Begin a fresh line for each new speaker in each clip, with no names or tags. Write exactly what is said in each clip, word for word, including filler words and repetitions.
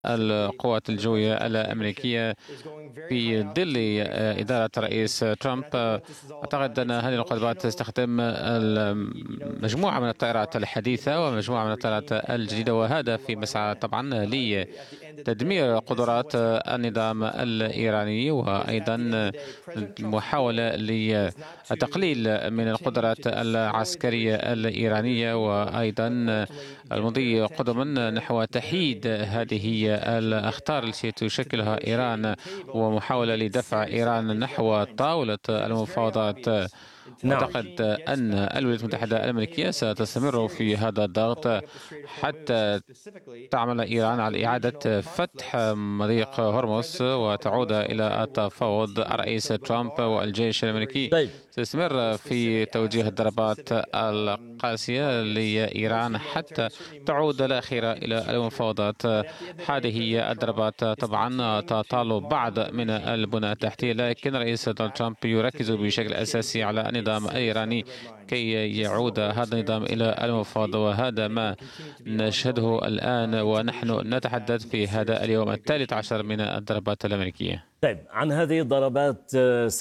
القوات الجوية الأمريكية في ظل إدارة رئيس ترامب. أعتقد أن هذه القرارات تستخدم مجموعة من الطائرات الحديثة ومجموعة من الطائرات الجديدة، وهذا في مسعى طبعا لتدمير قدرات النظام الإيراني، وأيضا محاولة لتقليل من القدرات العسكرية الإيرانية، وأيضا المضي قدما نحو تحييد هذه الأخطار التي تشكلها إيران ومحاولة لدفع إيران نحو طاولة المفاوضات.
نعم.
أعتقد أن الولايات المتحدة الأمريكية ستستمر في هذا الضغط حتى تعمل إيران على إعادة فتح مضيق هرمز وتعود إلى التفاوض. الرئيس ترامب والجيش الأمريكي
طيب.
سيستمر في توجيه الضربات القاسية لإيران حتى تعود الأخيرة إلى المفاوضات. هذه الضربات طبعا تطال بعض من البنى التحتية، لكن رئيس دونالد ترامب يركز بشكل أساسي على النظام الإيراني كي يعود هذا النظام إلى المفاوضة، وهذا ما نشهده الآن ونحن نتحدث في هذا اليوم الثالث عشر من الضربات الأمريكية.
طيب، عن هذه الضربات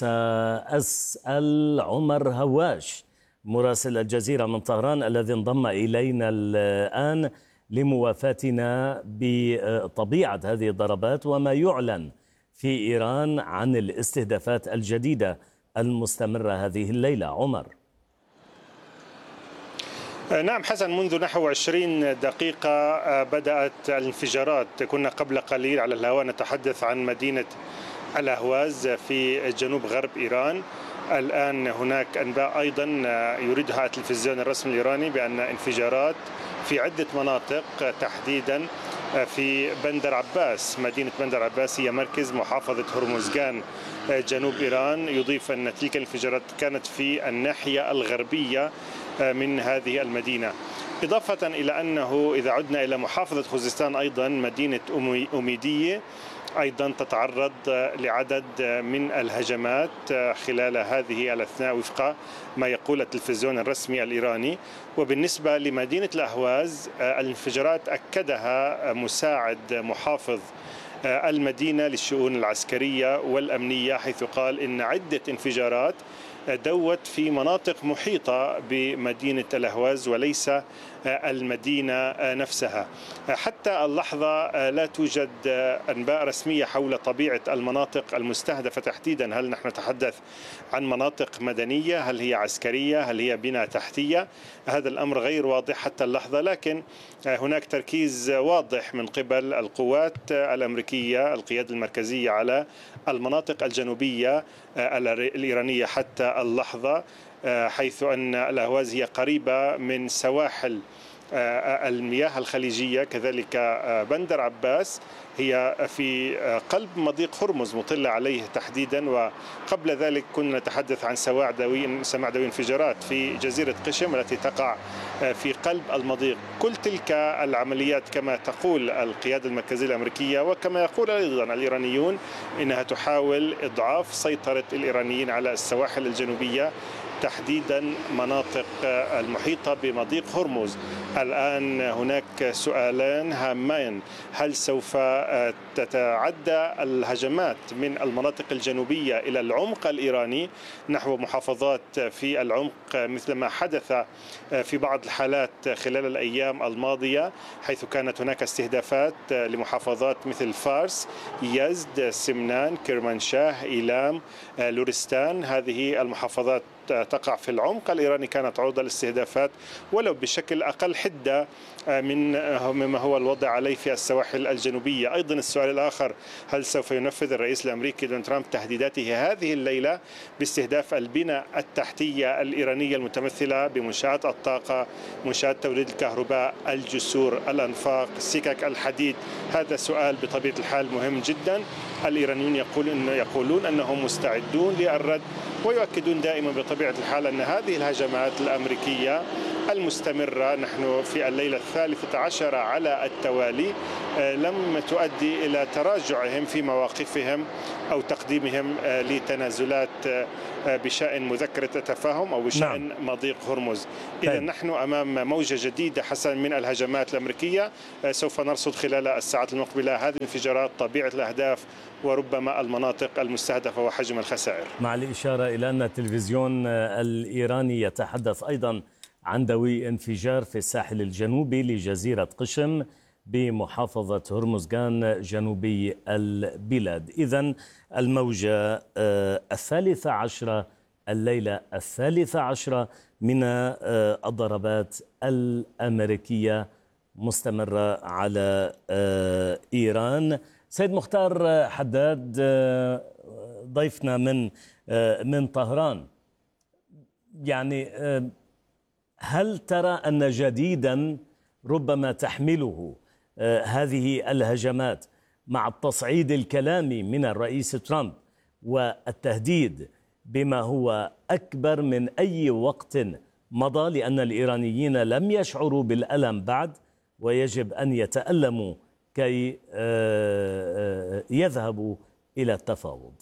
سأسأل عمر هواش مراسل الجزيرة من طهران الذي انضم إلينا الآن لموافاتنا بطبيعة هذه الضربات وما يعلن في إيران عن الاستهدافات الجديدة المستمرة هذه الليلة. عمر.
نعم حسن، منذ نحو عشرين دقيقة بدأت الانفجارات. كنا قبل قليل على الهواء نتحدث عن مدينة الأهواز في جنوب غرب إيران. الآن هناك أنباء أيضا يريدها التلفزيون الرسمي الإيراني بأن انفجارات في عدة مناطق، تحديدا في بندر عباس. مدينة بندر عباس هي مركز محافظة هرمزغان جنوب إيران. يضيف أن تلك الانفجارات كانت في الناحية الغربية من هذه المدينة، إضافة إلى أنه إذا عدنا إلى محافظة خوزستان أيضا مدينة أميدية أيضا تتعرض لعدد من الهجمات خلال هذه الأثناء وفق ما يقول التلفزيون الرسمي الإيراني. وبالنسبة لمدينة الأهواز الانفجارات أكدها مساعد محافظ المدينة للشؤون العسكرية والأمنية، حيث قال إن عدة انفجارات دوت في مناطق محيطة بمدينة الأهواز وليس المدينة نفسها. حتى اللحظة لا توجد أنباء رسمية حول طبيعة المناطق المستهدفة تحديدا. هل نحن نتحدث عن مناطق مدنية؟ هل هي عسكرية؟ هل هي بنى تحتية؟ هذا الأمر غير واضح حتى اللحظة، لكن هناك تركيز واضح من قبل القوات الأمريكية القيادة المركزية على المناطق الجنوبية الإيرانية حتى اللحظة، حيث أن الأهواز هي قريبة من سواحل المياه الخليجية. كذلك بندر عباس هي في قلب مضيق هرمز مطل عليه تحديدا، وقبل ذلك كنا نتحدث عن سواع دوي سماع دوي انفجارات في جزيرة قشم التي تقع في قلب المضيق. كل تلك العمليات كما تقول القيادة المركزية الأمريكية وكما يقول أيضا الإيرانيون إنها تحاول إضعاف سيطرة الإيرانيين على السواحل الجنوبية، تحديدا مناطق المحيطة بمضيق هرمز. الآن هناك سؤالان هامان: هل سوف تتعدى الهجمات من المناطق الجنوبية إلى العمق الإيراني نحو محافظات في العمق مثل ما حدث في بعض الحالات خلال الأيام الماضية، حيث كانت هناك استهدافات لمحافظات مثل فارس، يزد، سمنان، كرمانشاه، إيلام، لورستان. هذه المحافظات تقع في العمق الإيراني كانت عرضة للاستهدافات ولو بشكل أقل حدة من مما هو الوضع عليه في السواحل الجنوبية. أيضا السؤال الآخر: هل سوف ينفذ الرئيس الأمريكي دونالد ترامب تهديداته هذه الليلة باستهداف البنى التحتية الإيرانية المتمثلة بمنشآت الطاقة، منشآت توليد الكهرباء، الجسور، الأنفاق، سكك الحديد؟ هذا سؤال بطبيعة الحال مهم جدا. الإيرانيون يقولون يقولون أنهم مستعدون للرد، ويؤكدون دائما بطبيعة الحال أن هذه الهجمات الأمريكية المستمرة، نحن في الليلة الثالثة عشر على التوالي، لم تؤدي إلى تراجعهم في مواقفهم أو تقديمهم لتنازلات بشأن مذكرة التفاهم أو بشأن نعم. مضيق هرمز. إذا نحن أمام موجة جديدة حسن من الهجمات الأمريكية، سوف نرصد خلال الساعات المقبلة هذه الانفجارات، طبيعة الأهداف وربما المناطق المستهدفة وحجم الخسائر.
مع الإشارة إلى أن التلفزيون الإيراني يتحدث أيضا عن دوي انفجار في الساحل الجنوبي لجزيرة قشم بمحافظة هرمزغان جنوبي البلاد. إذن الموجة الثالثة عشرة الليلة الثالثة عشرة من الضربات الأمريكية مستمرة على إيران. سيد مختار حداد ضيفنا من من طهران، يعني هل ترى أن جديدا ربما تحمله هذه الهجمات مع التصعيد الكلامي من الرئيس ترامب والتهديد بما هو أكبر من أي وقت مضى، لأن الإيرانيين لم يشعروا بالألم بعد ويجب أن يتألموا كي يذهبوا إلى التفاوض؟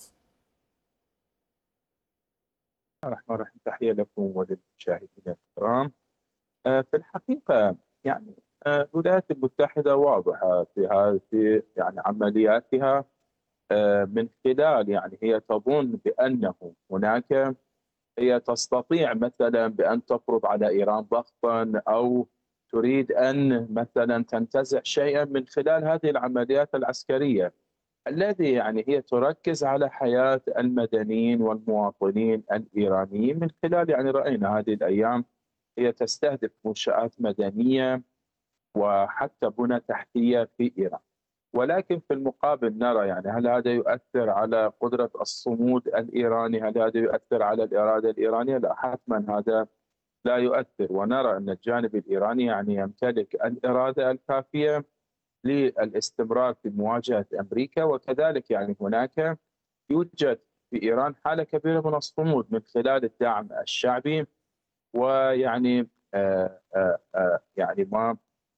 الرحمن الرحيم، تحية لكم وللمشاهدين الكرام. في الحقيقة يعني الولايات المتحدة واضحة في هذه يعني عملياتها، من خلال يعني هي تظن بأنه هناك هي تستطيع مثلا بأن تفرض على إيران ضغطا أو تريد أن مثلا تنتزع شيئا من خلال هذه العمليات العسكرية الذي يعني هي تركز على حياة المدنيين والمواطنين الإيرانيين. من خلال يعني رأينا هذه الأيام هي تستهدف منشآت مدنية وحتى بنى تحتية في إيران، ولكن في المقابل نرى يعني هل هذا يؤثر على قدرة الصمود الإيراني؟ هل هذا يؤثر على الإرادة الإيرانية؟ لا، حتما هذا لا يؤثر، ونرى أن الجانب الإيراني يعني يمتلك الإرادة الكافية للاستمرار في مواجهة أمريكا، وكذلك يعني هناك يوجد في إيران حالة كبيرة من الصمود من خلال الدعم الشعبي، ويعني آآ آآ يعني ما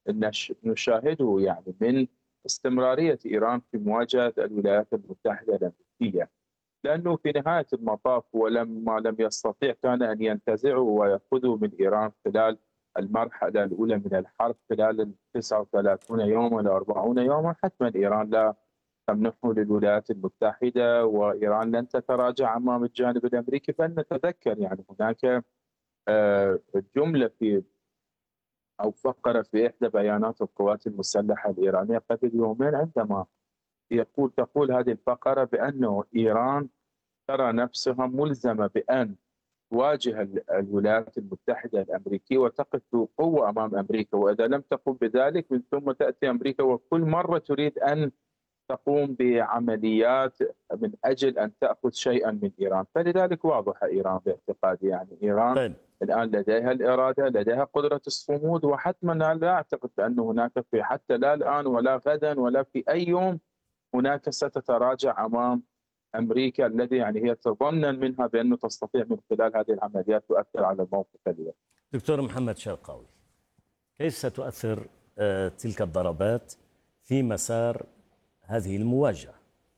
نشاهده يعني من استمرارية إيران في مواجهة الولايات المتحدة الأمريكية، لأنه في نهاية المطاف ولما لم يستطيع كان أن ينتزعوا ويأخذوا من إيران خلال المرحلة الأولى من الحرب خلال ال تسعة وثلاثين يوما إلى أربعين يوما، حتما إيران لا تمنحه للولايات المتحدة وإيران لن تتراجع أمام الجانب الأمريكي. فلنتذكر يعني هناك جملة في أو فقرة في إحدى بيانات القوات المسلحة الإيرانية قبل يومين، عندما يقول تقول هذه الفقرة بأنه إيران ترى نفسها ملزمة بأن تواجه الولايات المتحدة الأمريكية وتقف بقوة أمام أمريكا، وإذا لم تقم بذلك من ثم تأتي أمريكا وكل مرة تريد أن تقوم بعمليات من أجل أن تأخذ شيئا من إيران. فلذلك واضحة إيران باعتقادي، يعني إيران طيب. الآن لديها الإرادة، لديها قدرة الصمود، وحتما لا أعتقد أن هناك في حتى لا الآن ولا غدا ولا في أي يوم هناك ستتراجع أمام أمريكا الذي يعني هي تظن منها بأنه تستطيع من خلال هذه العمليات تؤثر على الموقف اليوم.
دكتور محمد شرقاوي، كيف ستؤثر تلك الضربات في مسار هذه المواجهة؟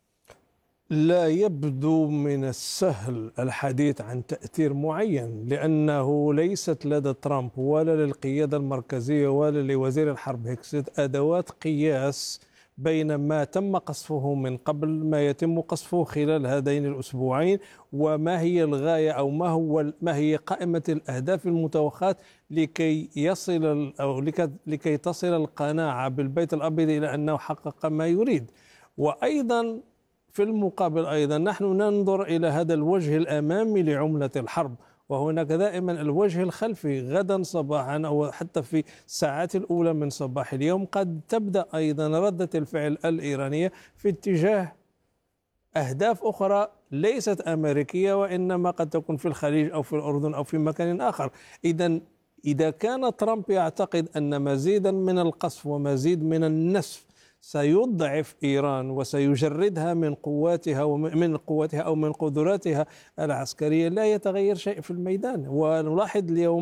لا يبدو من السهل الحديث عن تأثير معين، لأنه ليست لدى ترامب ولا للقيادة المركزية ولا لوزير الحرب هيكسيت أدوات قياس بين ما تم قصفه من قبل ما يتم قصفه خلال هذين الأسبوعين، وما هي الغاية أو ما هو ما هي قائمة الأهداف المتوخاة لكي يصل أو لكي تصل القناعة بالبيت الأبيض إلى أنه حقق ما يريد. وأيضا في المقابل أيضا نحن ننظر إلى هذا الوجه الأمامي لعملة الحرب، وهناك دائما الوجه الخلفي. غدا صباحا أو حتى في الساعات الأولى من صباح اليوم قد تبدأ أيضا ردة الفعل الإيرانية في اتجاه أهداف أخرى ليست أمريكية، وإنما قد تكون في الخليج أو في الأردن أو في مكان آخر. إذا إذا كان ترامب يعتقد أن مزيدا من القصف ومزيد من النسف سيضعف إيران وسيجردها من قواتها ومن قواتها أو من قدراتها العسكرية، لا يتغير شيء في الميدان. ونلاحظ اليوم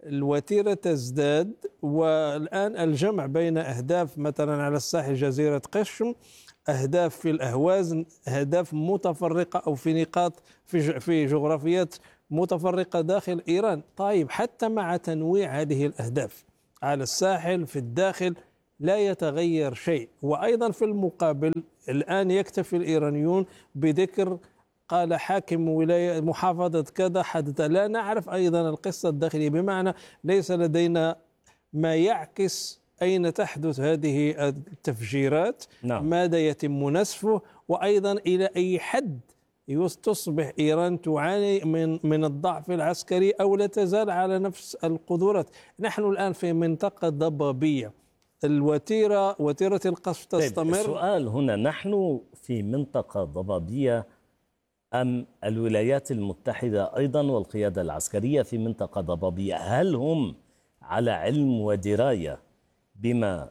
الوتيرة تزداد، والآن الجمع بين أهداف مثلا على الساحل جزيرة قشم، أهداف في الأهواز، أهداف متفرقة أو في نقاط في في جغرافيات متفرقة داخل إيران. طيب حتى مع تنويع هذه الأهداف على الساحل في الداخل لا يتغير شيء. وأيضا في المقابل الآن يكتفي الإيرانيون بذكر قال حاكم ولاية محافظة كذا حدث، لا نعرف أيضا القصة الداخلية، بمعنى ليس لدينا ما يعكس أين تحدث هذه التفجيرات،
نعم.
ماذا يتم نسفه، وأيضا إلى أي حد تصبح إيران تعاني من من الضعف العسكري أو لا تزال على نفس القدرات. نحن الآن في منطقة ضبابية، الوتيرة وتيرة القصف تستمر.
طيب السؤال هنا، نحن في منطقة ضبابية أم الولايات المتحدة أيضا والقيادة العسكرية في منطقة ضبابية؟ هل هم على علم ودراية بما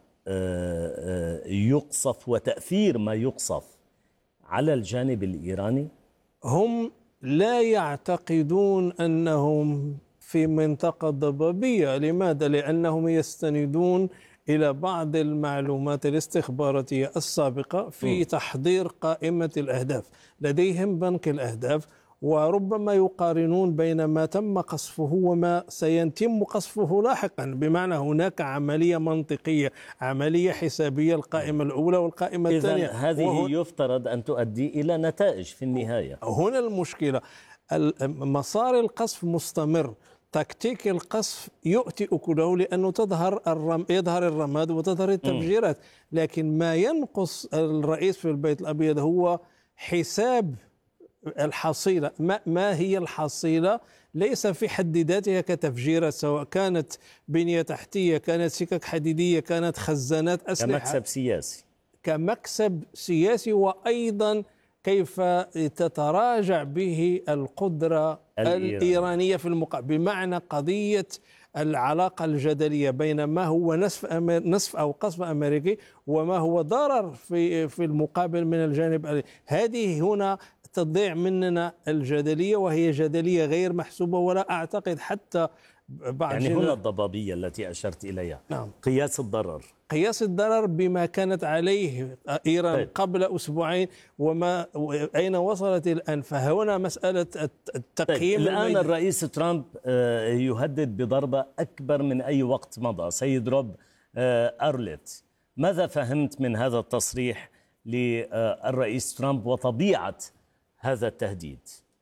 يقصف وتأثير ما يقصف على الجانب الإيراني؟
هم لا يعتقدون أنهم في منطقة ضبابية. لماذا؟ لأنهم يستندون إلى بعض المعلومات الاستخباراتية السابقة في م. تحضير قائمة الأهداف. لديهم بنك الأهداف، وربما يقارنون بين ما تم قصفه وما سيتم قصفه لاحقا، بمعنى هناك عملية منطقية، عملية حسابية، القائمة الأولى والقائمة الثانية.
إذن هذه يفترض أن تؤدي إلى نتائج في النهاية.
هنا المشكلة، مسار القصف مستمر، تكتيك القصف يؤتي أكله، لأنه تظهر الرم يظهر الرماد وتظهر التفجيرات، لكن ما ينقص الرئيس في البيت الأبيض هو حساب الحصيلة. ما, ما هي الحصيلة؟ ليس في حد ذاتها كتفجيرات، سواء كانت بنية تحتية، كانت سكك حديدية، كانت خزانات أسلحة،
كمكسب سياسي
كمكسب سياسي، وأيضا كيف تتراجع به القدرة الإيرانية, الإيرانية في المقابل، بمعنى قضية العلاقة الجدلية بين ما هو نسف نسف أو قصف أمريكي وما هو ضرر في في المقابل من الجانب. هذه هنا تضيع مننا الجدلية، وهي جدلية غير محسوبة، ولا أعتقد حتى بعض
يعني هنا الضبابية التي أشرت إليها.
نعم.
قياس الضرر
قياس الضرر بما كانت عليه إيران طيب. قبل أسبوعين وما أين وصلت الآن، فهنا مسألة التقييم.
طيب. الآن الرئيس ترامب يهدد بضربة أكبر من أي وقت مضى. سيد روب أرلت، ماذا فهمت من هذا التصريح للرئيس ترامب وطبيعة هذا التهديد؟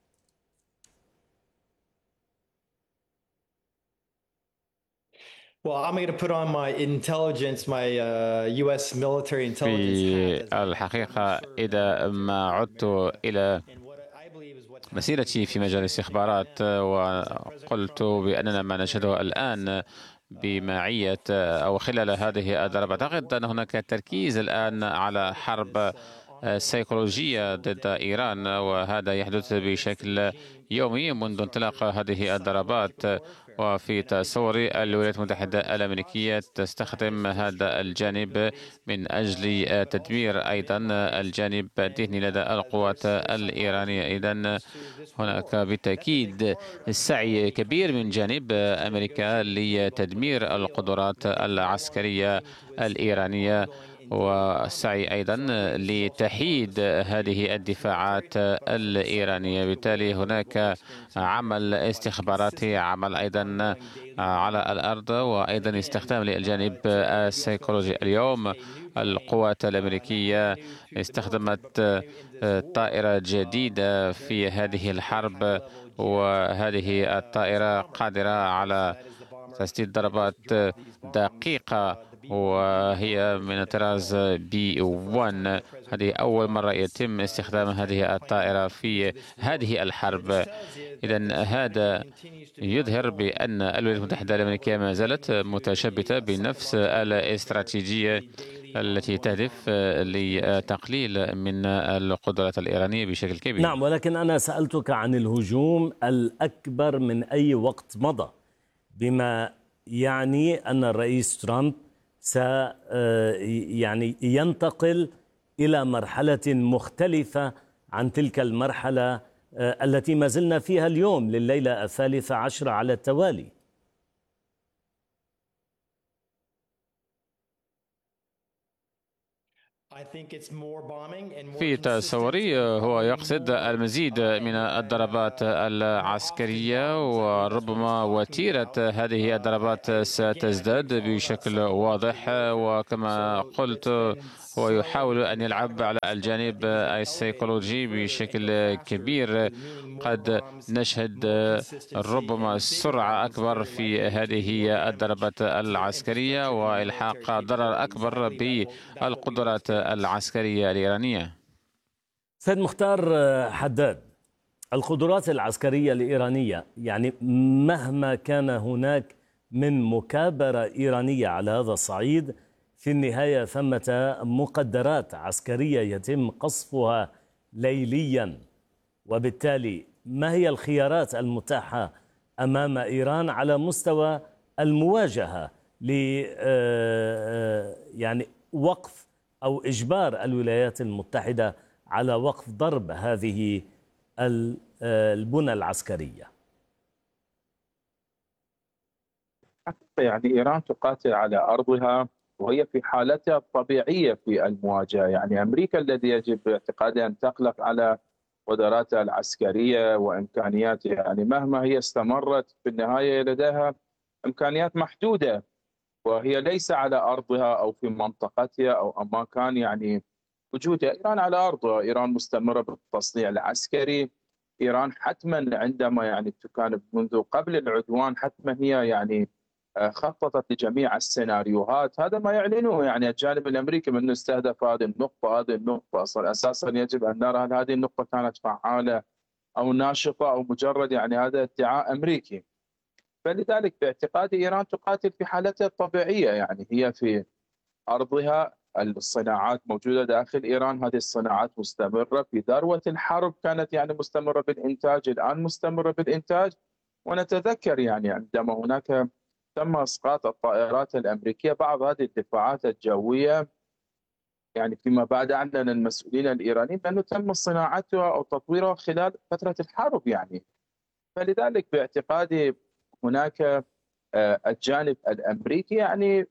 في الحقيقة إذا ما عدت إلى مسيرتي في مجال الاستخبارات وقلت بأننا ما نشهده الآن بمعية أو خلال هذه الضربات، أعتقد أن هناك تركيز الآن على حرب سيكولوجية ضد إيران، وهذا يحدث بشكل يومي منذ انطلاق هذه الضربات. وفي تصوري الولايات المتحدة الأمريكية تستخدم هذا الجانب من أجل تدمير أيضا الجانب الذهني لدى القوات الإيرانية. إذن هناك بالتأكيد سعي كبير من جانب أمريكا لتدمير القدرات العسكرية الإيرانية، والسعي أيضا لتحييد هذه الدفاعات الإيرانية. بالتالي هناك عمل استخباراتي، عمل أيضا على الأرض، وأيضا استخدام للجانب السيكولوجي. اليوم القوات الأمريكية استخدمت طائرة جديدة في هذه الحرب، وهذه الطائرة قادرة على تسديد ضربات دقيقة، وهي من الطراز بي واحد. هذه أول مرة يتم استخدام هذه الطائرة في هذه الحرب. إذن هذا يظهر بأن الولايات المتحدة الأمريكية ما زالت متشبثة بنفس الاستراتيجية التي تهدف لتقليل من القدرات الإيرانية بشكل كبير.
نعم، ولكن أنا سألتك عن الهجوم الأكبر من أي وقت مضى، بما يعني أن الرئيس ترامب س يعني ينتقل إلى مرحلة مختلفة عن تلك المرحلة التي ما زلنا فيها اليوم لليلة الثالثة عشرة على التوالي.
في تصوري هو يقصد المزيد من الضربات العسكرية، وربما وتيرة هذه الضربات ستزداد بشكل واضح. وكما قلت هو يحاول أن يلعب على الجانب السيكولوجي بشكل كبير. قد نشهد ربما سرعة أكبر في هذه الضربات العسكرية وإلحاق ضرر أكبر بالقدرات العسكرية الإيرانية.
سيد مختار حداد، القدرات العسكرية الإيرانية، يعني مهما كان هناك من مكابرة إيرانية على هذا الصعيد، في النهاية ثمة مقدرات عسكرية يتم قصفها ليليا. وبالتالي ما هي الخيارات المتاحة أمام إيران على مستوى المواجهة ل يعني وقف أو إجبار الولايات المتحدة على وقف ضرب هذه البنى العسكرية؟
يعني إيران تقاتل على أرضها وهي في حالتها الطبيعية في المواجهة. يعني أمريكا الذي يجب باعتقادي أن تقلق على قدراتها العسكرية وإمكانياتها، يعني مهما هي استمرت في النهاية لديها إمكانيات محدودة، وهي ليس على أرضها أو في منطقتها أو أماكن يعني وجودها. إيران على أرضها، إيران مستمرة بالتصنيع العسكري. إيران حتما عندما يعني كانت منذ قبل العدوان حتما هي يعني خططت لجميع السيناريوهات. هذا ما يعلنه يعني الجانب الامريكي من استهدف هذه النقطه. هذه النقطه اصلا اساسا يجب ان نرى هل هذه النقطه كانت فعاله او ناشطه او مجرد يعني هذا ادعاء امريكي. فلذلك باعتقادي ايران تقاتل في حالتها الطبيعيه، يعني هي في ارضها، الصناعات موجوده داخل ايران، هذه الصناعات مستمره. في ذروه الحرب كانت يعني مستمره بالانتاج، الان مستمره بالانتاج. ونتذكر يعني عندما هناك تم اسقاط الطائرات الامريكيه بعض هذه الدفاعات الجويه، يعني فيما بعد اعلن المسؤولين الايرانيين بانه تم صناعتها او تطويرها خلال فتره الحرب يعني. فلذلك باعتقادي هناك الجانب الامريكي يعني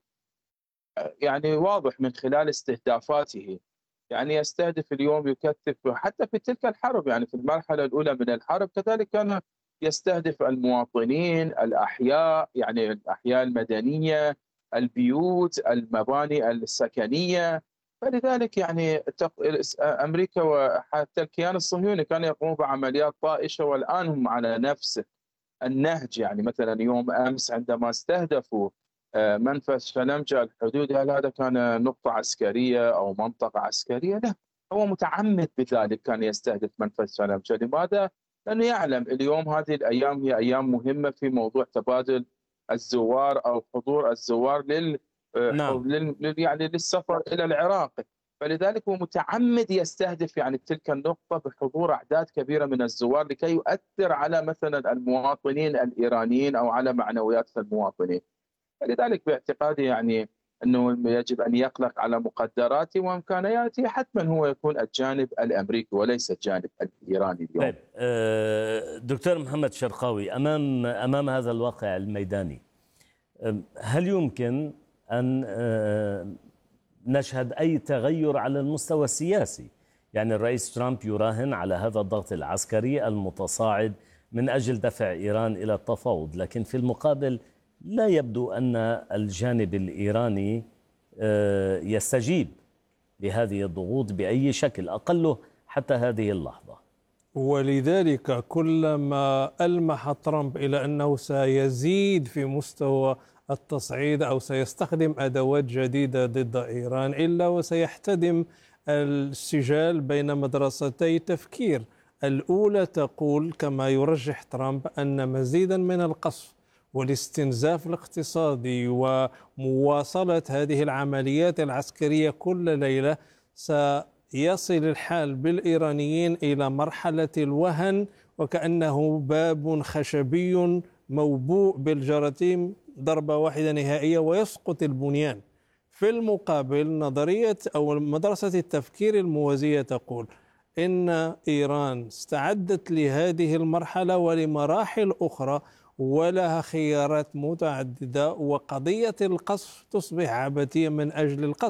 يعني واضح من خلال استهدافاته، يعني يستهدف اليوم يكثف حتى في تلك الحرب، يعني في المرحله الاولى من الحرب كذلك كان يستهدف المواطنين، الأحياء، يعني الأحياء المدنية، البيوت، المباني السكنية. فلذلك يعني أمريكا وحتى الكيان الصهيوني كانوا يقومون بعمليات طائشة، والآن هم على نفس النهج. يعني مثلا يوم أمس عندما استهدفوا منفذ شلمجة الحدود، هل هذا كان نقطة عسكرية أو منطقة عسكرية؟ لا، هو متعمد بذلك، كان يستهدف منفذ شلمجة. لماذا؟ لأنه يعلم اليوم هذه الأيام هي أيام مهمة في موضوع تبادل الزوار أو حضور الزوار لل... نعم. لل... يعني للسفر إلى العراق. فلذلك هو متعمد يستهدف يعني تلك النقطة بحضور أعداد كبيرة من الزوار لكي يؤثر على مثلا المواطنين الإيرانيين أو على معنويات المواطنين. فلذلك باعتقادي يعني أنه يجب أن يقلق على مقدراته وإمكانياته، حتما هو يكون الجانب الأمريكي وليس الجانب الإيراني اليوم.
طيب دكتور محمد شرقاوي، أمام أمام هذا الواقع الميداني، هل يمكن أن نشهد أي تغير على المستوى السياسي؟ يعني الرئيس ترامب يراهن على هذا الضغط العسكري المتصاعد من أجل دفع إيران إلى التفاوض، لكن في المقابل لا يبدو أن الجانب الإيراني يستجيب لهذه الضغوط بأي شكل، أقله حتى هذه اللحظة.
ولذلك كلما ألمح ترامب إلى أنه سيزيد في مستوى التصعيد أو سيستخدم أدوات جديدة ضد إيران، إلا وسيحتدم السجال بين مدرستي تفكير. الأولى تقول كما يرجح ترامب أن مزيدا من القصف والاستنزاف الاقتصادي ومواصلة هذه العمليات العسكرية كل ليلة سيصل الحال بالإيرانيين إلى مرحلة الوهن، وكأنه باب خشبي موبوء بالجراثيم، ضربة واحدة نهائية ويسقط البنيان. في المقابل نظرية أو مدرسة التفكير الموازية تقول إن إيران استعدت لهذه المرحلة ولمراحل أخرى ولها خيارات متعددة، وقضية القصف تصبح عبثية من أجل القصف.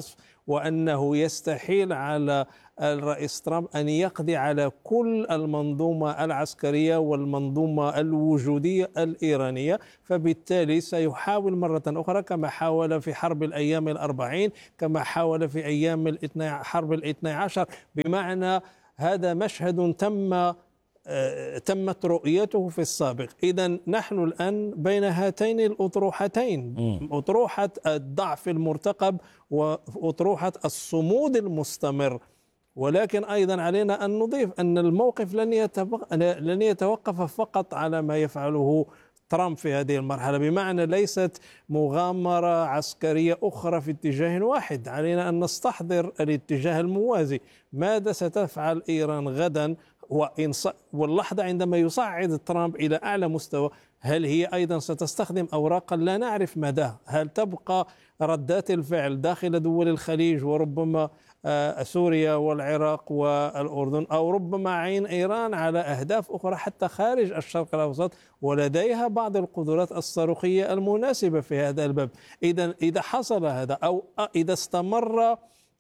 وأنه يستحيل على الرئيس ترامب أن يقضي على كل المنظومة العسكرية والمنظومة الوجودية الإيرانية، فبالتالي سيحاول مرة أخرى كما حاول في حرب الأيام الأربعين، كما حاول في أيام حرب الاثني عشر. بمعنى هذا مشهد تم تمت رؤيته في السابق. إذن نحن الآن بين هاتين الأطروحتين، أطروحة الضعف المرتقب وأطروحة الصمود المستمر. ولكن أيضا علينا أن نضيف أن الموقف لن لن يتوقف فقط على ما يفعله ترامب في هذه المرحلة، بمعنى ليست مغامرة عسكرية أخرى في اتجاه واحد. علينا أن نستحضر الاتجاه الموازي. ماذا ستفعل إيران غدا؟ واللحظة عندما يصعد ترامب إلى أعلى مستوى، هل هي أيضا ستستخدم أوراقا لا نعرف مدى؟ هل تبقى ردات الفعل داخل دول الخليج وربما سوريا والعراق والأردن، أو ربما عين إيران على أهداف أخرى حتى خارج الشرق الأوسط ولديها بعض القدرات الصاروخية المناسبة في هذا الباب؟ إذا إذا حصل هذا أو إذا استمر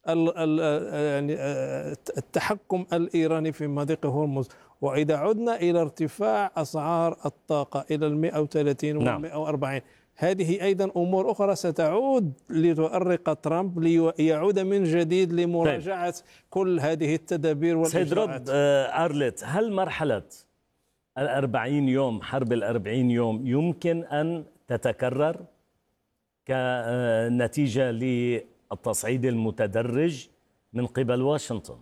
التحكم الإيراني في مضيق هرمز، وإذا عدنا إلى ارتفاع أسعار الطاقة إلى المئة وثلاثين والمئة وأربعين، هذه أيضا أمور أخرى ستعود لتؤرق ترامب ليعود من جديد لمراجعة طيب. كل هذه التدابير والإجراءات.
سيد روب أرلت، هل مرحلة الأربعين يوم، حرب الأربعين يوم، يمكن أن تتكرر كنتيجة للتصعيد المتدرج من قبل واشنطن؟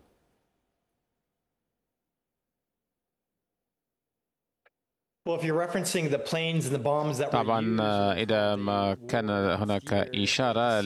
طبعا إذا ما كان هناك إشارة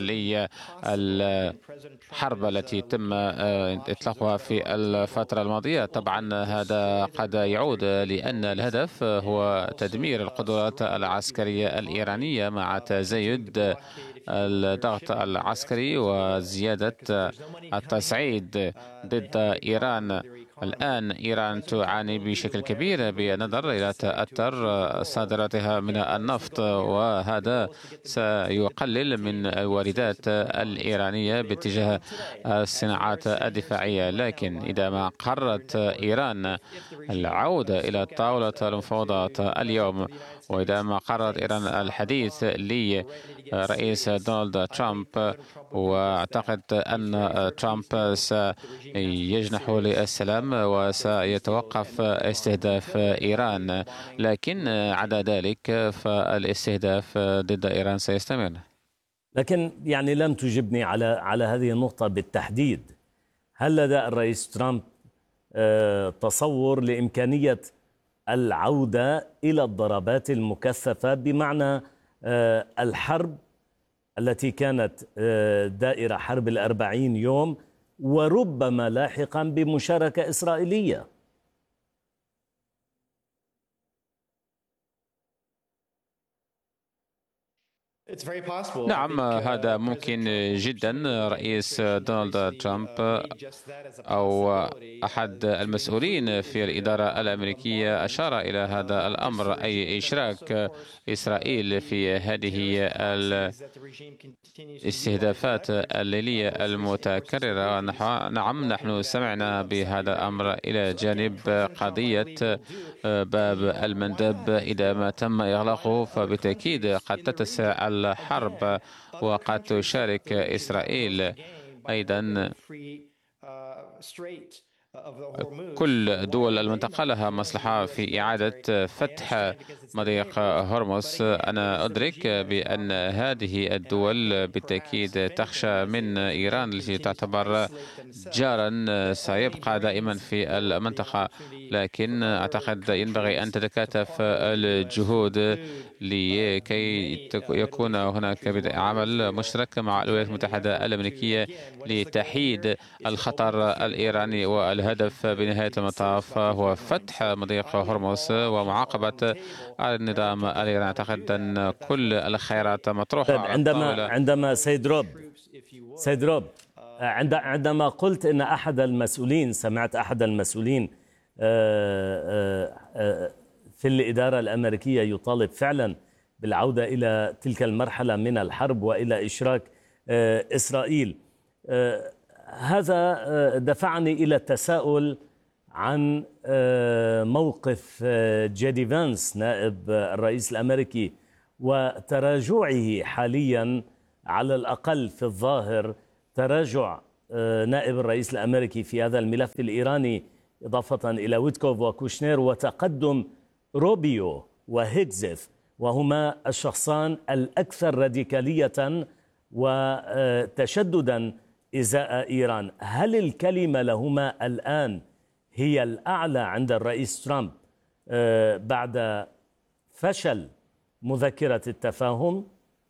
للحرب التي تم إطلاقها في الفترة الماضية، طبعا هذا قد يعود لأن الهدف هو تدمير القدرات العسكرية الإيرانية مع تزايد الضغط العسكري وزيادة التصعيد ضد إيران. الآن إيران تعاني بشكل كبير بالنظر إلى تأثر صادراتها من النفط، وهذا سيقلل من الواردات الإيرانية باتجاه الصناعات الدفاعية. لكن إذا ما قررت إيران العودة إلى طاولة المفاوضات اليوم، وإذا ما قررت إيران الحديث لرئيس دونالد ترامب، وأعتقد أن ترامب سيجنح للسلام وسيتوقف استهداف إيران، لكن عدا ذلك فالاستهداف ضد إيران سيستمر.
لكن يعني لم تجبني على على هذه النقطة بالتحديد. هل لدى الرئيس ترامب تصور لإمكانية العودة إلى الضربات المكثفة، بمعنى الحرب التي كانت دائرة حرب الأربعين يوم، وربما لاحقا بمشاركة إسرائيلية؟
نعم، هذا ممكن جدا. رئيس دونالد ترامب أو أحد المسؤولين في الإدارة الأمريكية أشار إلى هذا الأمر، أي إشراك إسرائيل في هذه الاستهدافات الليلية المتكررة. نعم، نحن سمعنا بهذا الأمر إلى جانب قضية باب المندب. إذا ما تم إغلاقه فبالتأكيد قد تتسع الحرب وقد تشارك إسرائيل أيضا. كل دول المنطقة لها مصلحة في إعادة فتح مضيق هرمز. أنا أدرك بأن هذه الدول بالتأكيد تخشى من إيران التي تعتبر جارا سيبقى دائما في المنطقة، لكن أعتقد ينبغي أن تتكاتف الجهود لكي يكون هناك عمل مشترك مع الولايات المتحدة الأمريكية لتحييد الخطر الإيراني. والهدف بنهاية المطاف هو فتح مضيق هرمز ومعاقبة النظام الإيراني. أعتقد أن كل الخيارات مطروحة.
طيب، عندما عندما سيد روب سيد روب عندما قلت أن أحد المسؤولين، سمعت أحد المسؤولين في الإدارة الأمريكية يطالب فعلا بالعودة إلى تلك المرحلة من الحرب وإلى إشراك إسرائيل، هذا دفعني إلى التساؤل عن موقف جي دي فانس نائب الرئيس الأمريكي وتراجعه حاليا، على الأقل في الظاهر تراجع نائب الرئيس الأمريكي في هذا الملف الإيراني، إضافة إلى ويتكوف وكوشنير، وتقدم روبيو وهيكزيف، وهما الشخصان الأكثر راديكالية وتشددا إزاء إيران. هل الكلمة لهما الآن هي الأعلى عند الرئيس ترامب بعد فشل مذكرة التفاهم؟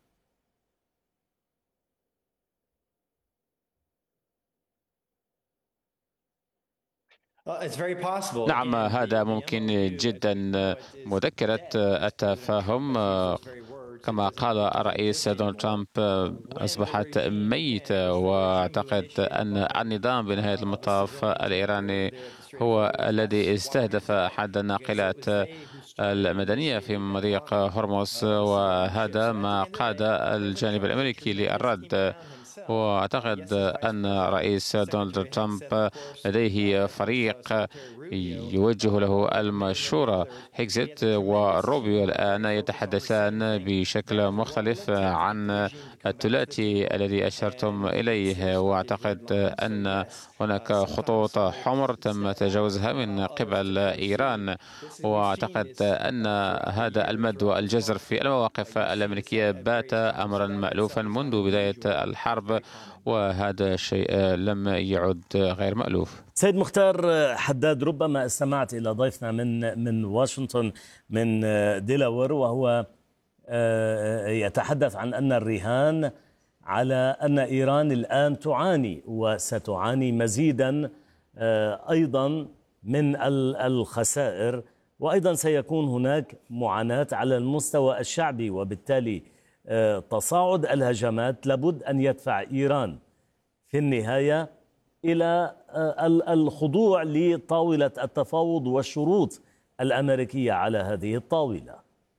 نعم، هذا ممكن جدا. مذكرة التفاهم كما قال الرئيس دونالد ترامب أصبحت ميتة، وأعتقد أن النظام بنهاية المطاف الإيراني هو الذي استهدف أحد الناقلات المدنية في مضيق هرمز، وهذا ما قاد الجانب الأمريكي للرد. وأعتقد أن رئيس دونالد ترامب لديه فريق يوجه له المشورة. هيكزيت وروبيو الآن يتحدثان بشكل مختلف عن الثلاثي الذي أشرتم إليه، وأعتقد أن هناك خطوط حمر تم تجاوزها من قبل إيران، وأعتقد أن هذا المد والجزر في المواقف الأمريكية بات أمرا مألوفا منذ بداية الحرب، وهذا الشيء لم يعد غير مألوف.
سيد مختار حداد، ربما استمعت إلى ضيفنا من من واشنطن من ديلاوير، وهو يتحدث عن أن الرهان على أن إيران الآن تعاني وستعاني مزيدا أيضا من الخسائر، وأيضا سيكون هناك معاناة على المستوى الشعبي، وبالتالي تصاعد الهجمات لابد أن يدفع إيران في النهاية إلى الخضوع لطاولة التفاوض والشروط الأمريكية على هذه الطاولة.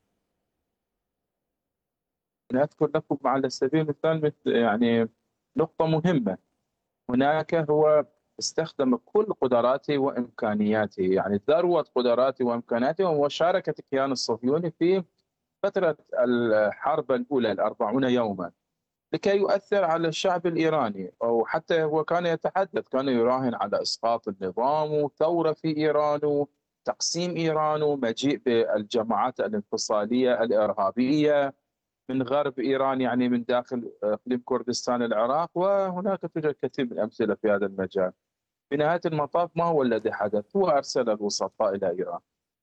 أنا أذكر لكم على سبيل المثال يعني نقطة مهمة. هناك هو استخدم كل قدراته وإمكانياته، يعني ذروة قدراته وإمكانياته، ومشاركة الكيان الصهيوني في فترة الحرب الأولى الأربعون يوما لكي يؤثر على الشعب الإيراني، أو حتى هو كان يتحدث، كان يراهن على إسقاط النظام وثورة في إيران وتقسيم إيران ومجيء بالجماعات الانفصالية الإرهابية من غرب إيران، يعني من داخل إقليم كردستان العراق، وهناك توجد كثير من الأمثلة في هذا المجال. في نهاية المطاف ما هو الذي حدث؟ هو أرسل الوسطاء إلى إيران.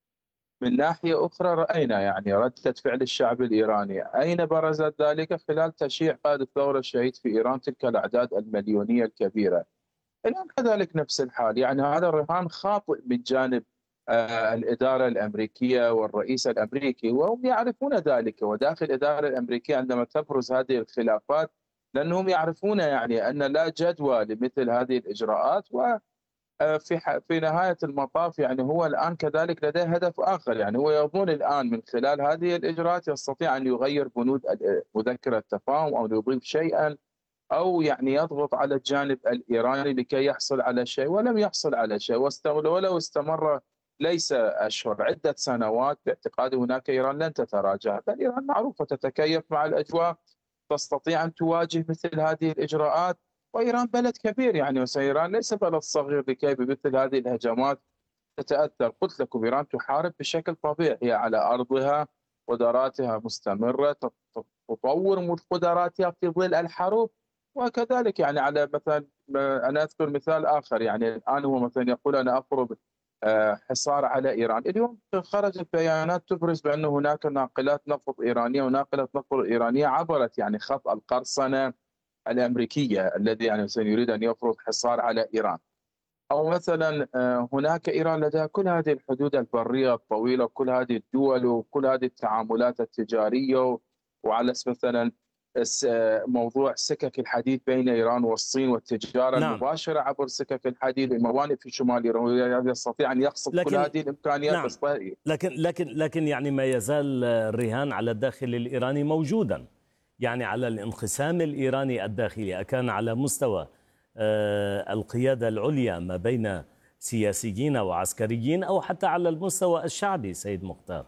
من ناحية أخرى رأينا يعني ردة فعل الشعب الإيراني، أين برزت ذلك؟ خلال تشييع قائد الثورة الشهيد في إيران تلك الأعداد المليونية الكبيرة. الآن كذلك نفس الحال، يعني هذا الرهان خاطئ من جانب آه الإدارة الأمريكية والرئيس الأمريكي، وهم يعرفون ذلك. وداخل الإدارة الأمريكية عندما تبرز هذه الخلافات، لأنهم يعرفون يعني أن لا جدوى لمثل هذه الإجراءات، و في في نهاية المطاف يعني هو الآن كذلك لديه هدف آخر. يعني هو يظن الآن من خلال هذه الإجراءات يستطيع أن يغير بنود مذكرة التفاهم أو يضيف شيئا، أو يعني يضغط على الجانب الإيراني لكي يحصل على شيء، ولم يحصل على شيء. ولو استمر ليس أشهر، عدة سنوات، باعتقادي هناك إيران لن تتراجع. بل إيران معروفة تتكيف مع الأجواء، تستطيع أن تواجه مثل هذه الإجراءات. وإيران بلد كبير يعني، وإيران ليس بلد صغير لكي بمثل هذه الهجمات تتأثر. قلت لكم إيران تحارب بشكل طبيعي، هي على أرضها، قدراتها مستمرة، تطور قدراتها في ظل الحروب. وكذلك يعني على مثلا أنا أذكر مثال آخر، يعني الآن هو مثلا يقول أنا أفرض حصار على إيران. اليوم خرجت بيانات تبرز بأن هناك ناقلات نفط إيرانية وناقلة نفط إيرانية عبرت يعني خط القرصنة الأمريكية الذي يعني سيريد أن يفرض حصار على إيران. أو مثلا هناك إيران لديها كل هذه الحدود البرية الطويلة، كل هذه الدول وكل هذه التعاملات التجارية، وعلى مثلا موضوع سكك الحديد بين إيران والصين والتجارة نعم. المباشرة عبر سكك الحديد، الموانئ في شمال إيران، يستطيع أن يقصد كل هذه الإمكانيات.
نعم. لكن لكن لكن يعني ما يزال الرهان على الداخل الإيراني موجودا، يعني على الانقسام الإيراني الداخلي، أكان على مستوى القيادة العليا ما بين سياسيين وعسكريين أو حتى على المستوى الشعبي سيد مختار؟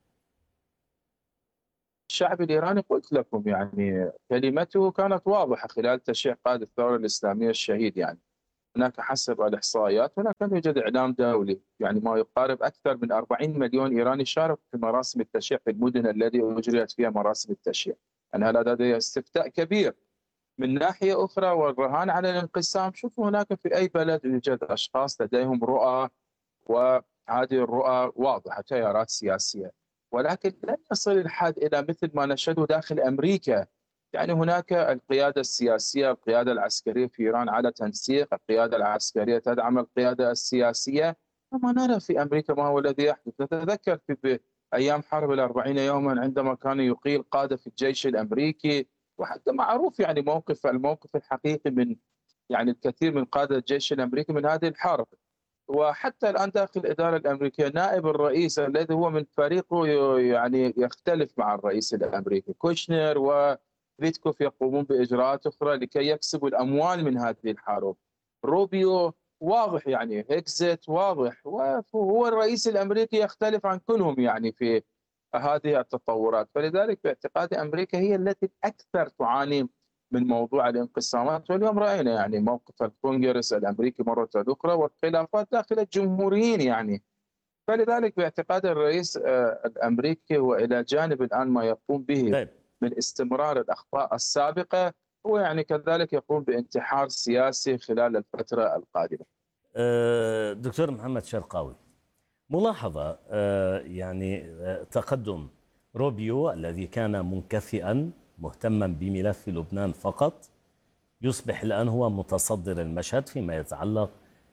الشعب الإيراني قلت لكم يعني كلمته كانت واضحة خلال تشييع قائد الثورة الإسلامية الشهيد. يعني هناك حسب الإحصائيات هناك يوجد إعلام دولي، يعني ما يقارب أكثر من أربعين مليون إيراني شارك في مراسم التشييع في المدن التي أجريت فيها مراسم التشييع. يعني هذا لديه استفتاء كبير. من ناحية أخرى والرهان على الانقسام، شوفوا هناك في أي بلد يوجد أشخاص لديهم رؤى، وهذه الرؤى واضحة، تيارات سياسية، ولكن لن يصل الحد إلى مثل ما نشهده داخل أمريكا. يعني هناك القيادة السياسية، القيادة العسكرية في إيران على تنسيق، القيادة العسكرية تدعم القيادة السياسية، وما نرى في أمريكا ما هو الذي يحدث. نتذكر في أيام حرب الأربعين يوما عندما كان يقيل قادة في الجيش الأمريكي، وحتى معروف يعني موقف الموقف الحقيقي من يعني الكثير من قادة الجيش الأمريكي من هذه الحرب. وحتى الآن داخل الإدارة الأمريكية نائب الرئيس الذي هو من فريقه يعني يختلف مع الرئيس الأمريكي، كوشنر وفيتكوف يقومون بإجراءات أخرى لكي يكسبوا الأموال من هذه الحرب. روبيو واضح، يعني هيكزيت واضح، وهو الرئيس الأمريكي يختلف عن كلهم يعني في هذه التطورات. فلذلك باعتقادي أمريكا هي التي أكثر تعاني من موضوع الانقسامات، واليوم رأينا يعني موقف الكونغرس الأمريكي مرة أخرى والخلافات داخل الجمهوريين. يعني فلذلك باعتقاد الرئيس الأمريكي هو إلى جانب الآن ما يقوم به من استمرار الأخطاء السابقة، هو يعني كذلك يقوم بانتحار سياسي خلال الفترة القادمة.
دكتور محمد شرقاوي، ملاحظة يعني تقدم روبيو الذي كان منكفئا مهتما بملف لبنان فقط يصبح الآن هو متصدر المشهد فيما يتعلق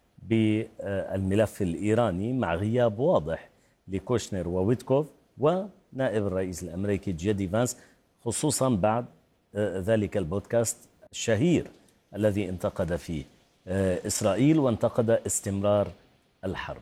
بالملف الإيراني، مع غياب واضح لكوشنر وويتكوف ونائب الرئيس الأمريكي جي دي فانس، خصوصا بعد ذلك البودكاست الشهير الذي انتقد فيه إسرائيل وانتقد استمرار الحرب.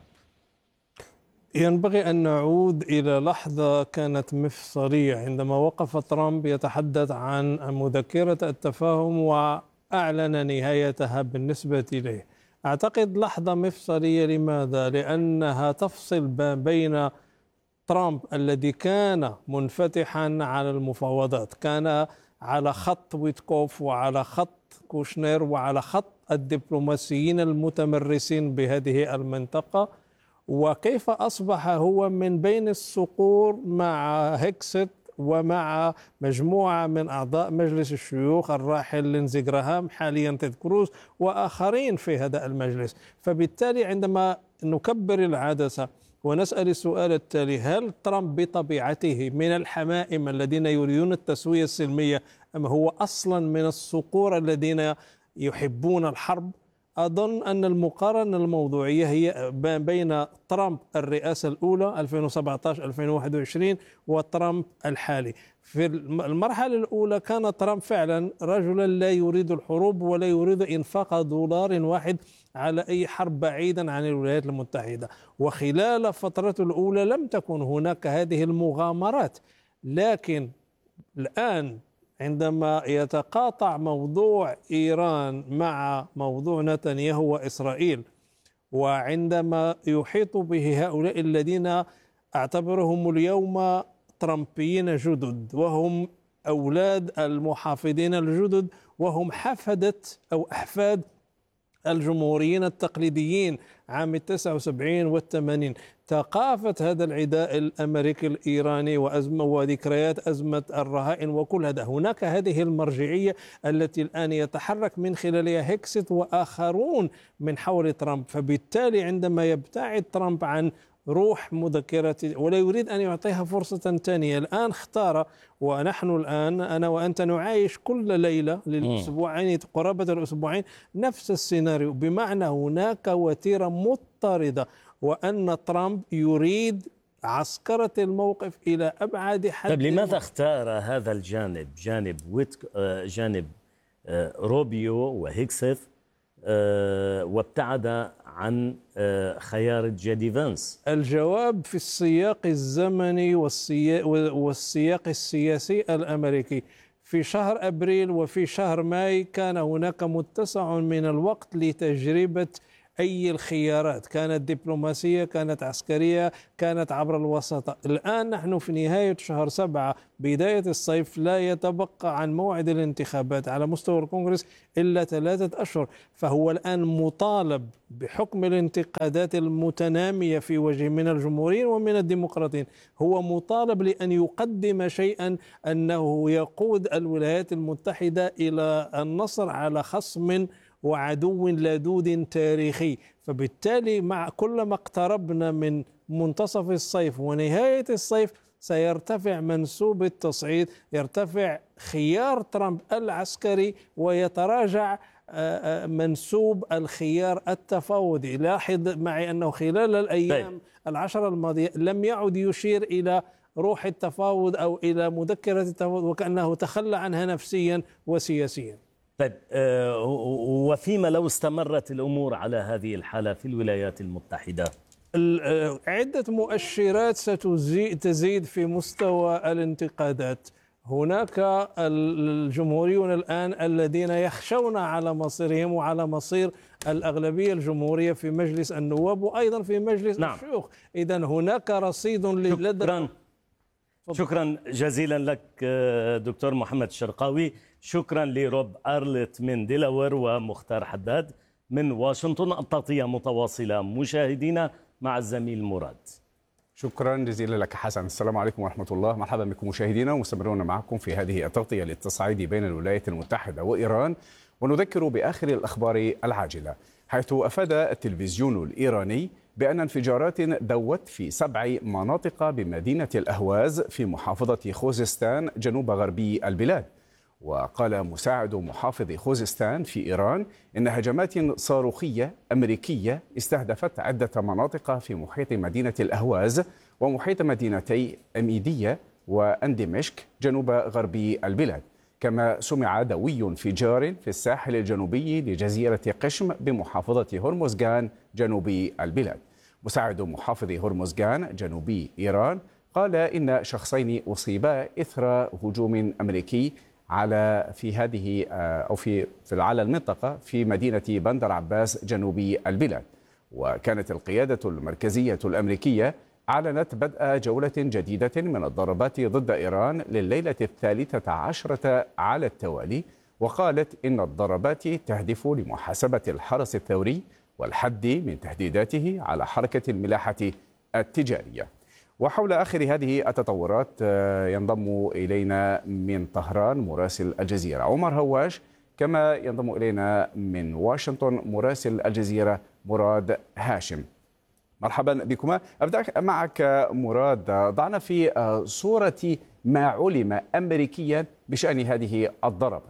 ينبغي أن نعود إلى لحظة كانت مفصلية عندما وقف ترامب يتحدث عن مذكرة التفاهم وأعلن نهايتها بالنسبة إليه. أعتقد لحظة مفصلية. لماذا؟ لأنها تفصل بين ترامب الذي كان منفتحا على المفاوضات، كان على خط ويتكوف وعلى خط كوشنر وعلى خط الدبلوماسيين المتمرسين بهذه المنطقة، وكيف أصبح هو من بين الصقور مع هيكست ومع مجموعة من أعضاء مجلس الشيوخ الراحل لينزي جراهام، حاليا تيد كروز وآخرين في هذا المجلس. فبالتالي عندما نكبر العدسة ونسأل السؤال التالي: هل ترامب بطبيعته من الحمائم الذين يريدون التسوية السلمية أم هو أصلا من الصقور الذين يحبون الحرب؟ أظن أن المقارنة الموضوعية هي بين ترامب الرئاسة الأولى ألفين وسبعة عشر ألفين وواحد وعشرين وترامب الحالي. في المرحلة الأولى كان ترامب فعلا رجلا لا يريد الحروب ولا يريد إنفاق دولار واحد على أي حرب بعيدا عن الولايات المتحدة، وخلال فترته الأولى لم تكن هناك هذه المغامرات. لكن الآن عندما يتقاطع موضوع إيران مع موضوع نتنياهو وإسرائيل، وعندما يحيط به هؤلاء الذين أعتبرهم اليوم ترامبيين جدد وهم أولاد المحافظين الجدد وهم حفدة أو أحفاد الجمهوريين التقليديين عام التسعة وسبعين والثمانين، ثقافة هذا العداء الأمريكي الإيراني وأزمة وذكريات أزمة الرهائن وكل هذا، هناك هذه المرجعية التي الآن يتحرك من خلالها هيكست وآخرون من حول ترامب. فبالتالي عندما يبتعد ترامب عن روح مذكرة ولا يريد أن يعطيها فرصة ثانية، الآن اختار، ونحن الآن أنا وأنت نعايش كل ليلة للأسبوعين قرابة الأسبوعين نفس السيناريو، بمعنى هناك وتيرة مضطردة وأن ترامب يريد عسكرة الموقف إلى أبعد حد.
طيب لماذا اختار هذا الجانب، جانب ويت جانب روبيو وهيكسف، وابتعد عن خيار جي دي فانس؟
الجواب في السياق الزمني والسياق السياسي الأمريكي. في شهر أبريل وفي شهر ماي كان هناك متسع من الوقت لتجربة أي الخيارات، كانت دبلوماسية، كانت عسكرية، كانت عبر الوساطة. الآن نحن في نهاية شهر سبعة بداية الصيف، لا يتبقى عن موعد الانتخابات على مستوى الكونغرس إلا ثلاثة أشهر، فهو الآن مطالب بحكم الانتقادات المتنامية في وجه من الجمهوريين ومن الديمقراطيين، هو مطالب لأن يقدم شيئا أنه يقود الولايات المتحدة إلى النصر على خصم وعدو لدود تاريخي. فبالتالي مع كلما اقتربنا من منتصف الصيف ونهاية الصيف سيرتفع منسوب التصعيد، يرتفع خيار ترامب العسكري ويتراجع منسوب الخيار التفاوضي. لاحظ معي أنه خلال الأيام العشر الماضية لم يعد يشير إلى روح التفاوض أو إلى مذكرة التفاوض، وكأنه تخلى عنها نفسيا وسياسيا.
طيب، وفيما لو استمرت الأمور على هذه الحالة في الولايات المتحدة؟
عدة مؤشرات ستزيد في مستوى الانتقادات. هناك الجمهوريون الآن الذين يخشون على مصيرهم وعلى مصير الأغلبية الجمهورية في مجلس النواب وأيضا في مجلس نعم. الشيوخ. إذن هناك رصيد لدى.
شكرا شكرا جزيلا لك دكتور محمد الشرقاوي. شكرا لروب أرلت من ديلاوير ومختار حداد من واشنطن. التغطية متواصلة مشاهدينا مع الزميل مراد.
شكرا جزيلا لك حسن. السلام عليكم ورحمة الله. مرحبا بكم مشاهدينا ومستمرون معكم في هذه التغطية للتصعيد بين الولايات المتحدة وإيران، ونذكر بآخر الأخبار العاجلة، حيث أفاد التلفزيون الإيراني بأن انفجارات دوت في سبع مناطق بمدينة الأهواز في محافظة خوزستان جنوب غربي البلاد. وقال مساعد محافظ خوزستان في إيران إن هجمات صاروخية أمريكية استهدفت عدة مناطق في محيط مدينة الأهواز ومحيط مدينتي أميدية وأندمشك جنوب غربي البلاد. كما سمع دوي انفجار في الساحل الجنوبي لجزيرة قشم بمحافظة هرمزغان جنوبي البلاد. مساعد محافظ هرمزغان جنوبي إيران قال إن شخصين أصيبا إثر هجوم أمريكي على في هذه أو في في على المنطقة في مدينة بندر عباس جنوبي البلاد. وكانت القيادة المركزية الأمريكية أعلنت بدء جولة جديدة من الضربات ضد إيران لليلة الثالثة عشرة على التوالي، وقالت إن الضربات تهدف لمحاسبة الحرس الثوري والحد من تهديداته على حركة الملاحة التجارية. وحول آخر هذه التطورات ينضم إلينا من طهران مراسل الجزيرة عمر هواش، كما ينضم إلينا من واشنطن مراسل الجزيرة مراد هاشم. مرحبا بكما. أبدأ معك مراد، ضعنا في صورة ما علم أمريكيا بشأن هذه الضربات.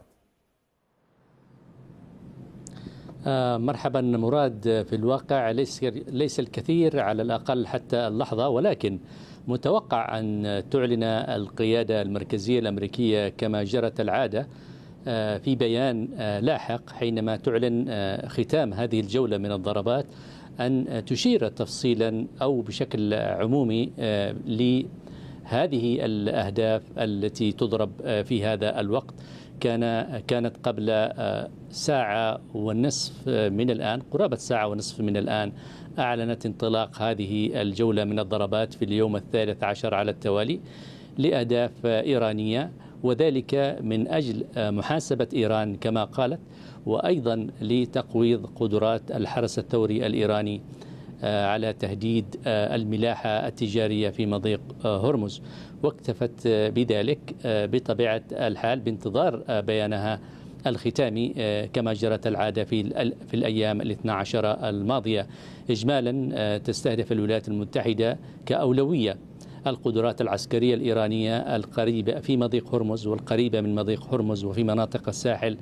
آه مرحبا مراد. في الواقع ليس ليس الكثير على الأقل حتى اللحظة، ولكن متوقع أن تعلن القيادة المركزية الأمريكية كما جرت العادة آه في بيان آه لاحق حينما تعلن آه ختام هذه الجولة من الضربات أن تشير تفصيلا أو بشكل عمومي آه لهذه الأهداف التي تضرب آه في هذا الوقت. كان كانت قبل ساعة ونصف من الآن، قرابة ساعة ونصف من الآن، أعلنت انطلاق هذه الجولة من الضربات في اليوم الثالث عشر على التوالي لأهداف إيرانية، وذلك من أجل محاسبة إيران كما قالت، وأيضا لتقويض قدرات الحرس الثوري الإيراني على تهديد الملاحة التجارية في مضيق هرمز. واكتفت بذلك بطبيعة الحال بانتظار بيانها الختامي كما جرت العادة في في الأيام الاثنى عشر الماضية. إجمالا تستهدف الولايات المتحدة كأولوية القدرات العسكرية الإيرانية القريبة في مضيق هرمز والقريبة من مضيق هرمز وفي مناطق الساحل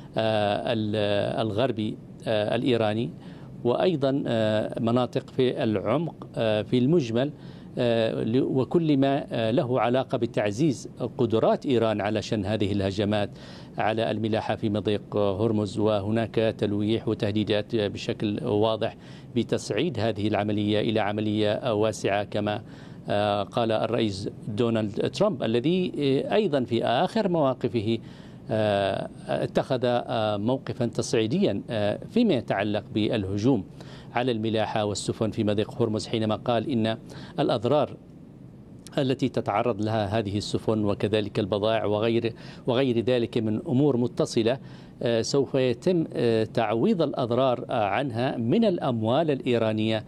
الغربي الإيراني، وأيضا مناطق في العمق في المجمل، وكل ما له علاقة بتعزيز قدرات إيران على شن هذه الهجمات على الملاحة في مضيق هرمز. وهناك تلويح وتهديدات بشكل واضح بتصعيد هذه العملية إلى عملية واسعة كما قال الرئيس دونالد ترامب الذي أيضا في آخر مواقفه اتخذ موقفا تصعيديا فيما يتعلق بالهجوم على الملاحة والسفن في مضيق هرمز، حينما قال إن الأضرار التي تتعرض لها هذه السفن وكذلك البضائع وغير وغير ذلك من أمور متصلة سوف يتم تعويض الأضرار عنها من الأموال الإيرانية